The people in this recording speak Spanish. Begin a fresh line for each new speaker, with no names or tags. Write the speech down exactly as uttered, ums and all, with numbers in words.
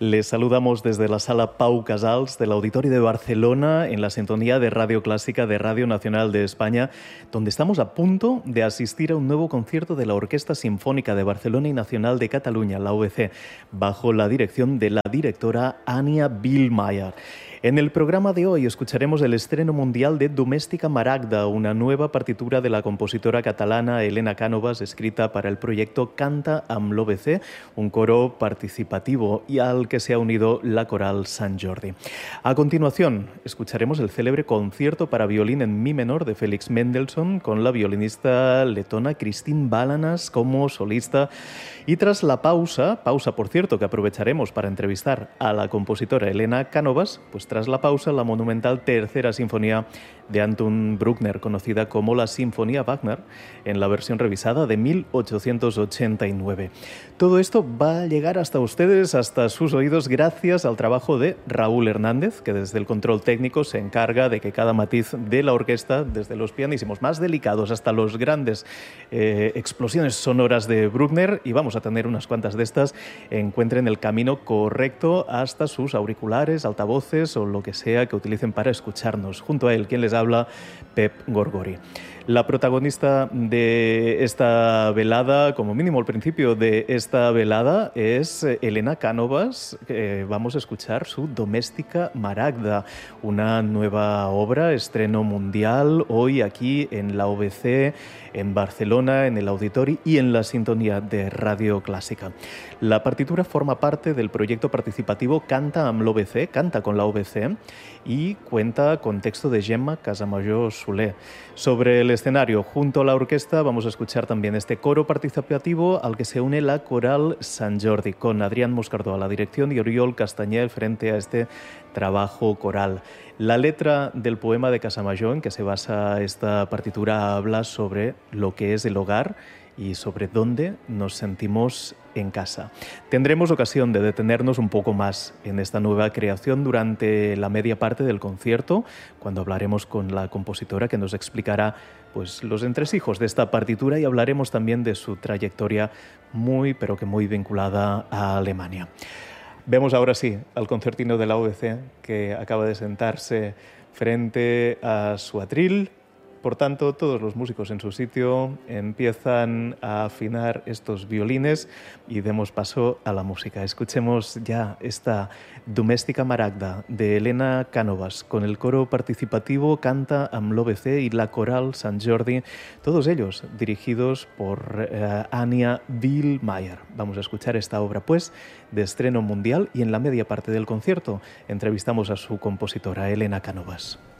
Les saludamos desde la sala Pau Casals del Auditorio de Barcelona en la sintonía de Radio Clásica de Radio Nacional de España, donde estamos a punto de asistir a un nuevo concierto de la Orquesta Sinfónica de Barcelona y Nacional de Cataluña, la O B C, bajo la dirección de la directora Ania Bihlmeier. En el programa de hoy escucharemos el estreno mundial de Domèstica Maragda, una nueva partitura de la compositora catalana Elena Cánovas, escrita para el proyecto Canta amb l'O B C, un coro participativo y al que se ha unido la coral Sant Jordi. A continuación, escucharemos el célebre concierto para violín en mi menor de Félix Mendelssohn, con la violinista letona Christine Balanas como solista. Y tras la pausa, pausa por cierto que aprovecharemos para entrevistar a la compositora Elena Cánovas, pues tras la pausa, la monumental Tercera Sinfonía de Anton Bruckner, conocida como la Sinfonía Wagner, en la versión revisada de mil ochocientos ochenta y nueve. Todo esto va a llegar hasta ustedes, hasta sus oídos, gracias al trabajo de Raúl Hernández, que desde el control técnico se encarga de que cada matiz de la orquesta, desde los pianísimos más delicados hasta los grandes eh, explosiones sonoras de Bruckner, y vamos a tener unas cuantas de estas, encuentren el camino correcto hasta sus auriculares, altavoces o lo que sea que utilicen para escucharnos. Junto a él, quien les habla, Pep Gorgori. La protagonista de esta velada, como mínimo al principio de esta velada, es Elena Cánovas. Eh, vamos a escuchar su Domèstica Maragda, una nueva obra, estreno mundial, hoy aquí en la O B C, en Barcelona, en el Auditori y en la sintonía de Radio Clásica. La partitura forma parte del proyecto participativo Canta amb l'O B C, Canta con la O B C, y cuenta con texto de Gemma Casamajó Soler. Sobre el escenario, junto a la orquesta, vamos a escuchar también este coro participativo al que se une la coral Sant Jordi, con Adrián Moscardó a la dirección y Oriol Castanyel frente a este trabajo coral. La letra del poema de Casamajó en que se basa esta partitura habla sobre lo que es el hogar y sobre dónde nos sentimos en casa. Tendremos ocasión de detenernos un poco más en esta nueva creación durante la media parte del concierto, cuando hablaremos con la compositora que nos explicará pues, los entresijos de esta partitura y hablaremos también de su trayectoria muy, pero que muy vinculada a Alemania. Vemos ahora sí al concertino de la O B C que acaba de sentarse frente a su atril. Por tanto, todos los músicos en su sitio empiezan a afinar estos violines y demos paso a la música. Escuchemos ya esta Domèstica Maragda de Elena Cánovas con el coro participativo Canta amb l'O B C y la coral Sant Jordi, todos ellos dirigidos por eh, Ania Bihlmeier. Vamos a escuchar esta obra, pues, de estreno mundial, y en la media parte del concierto entrevistamos a su compositora, Elena Cánovas.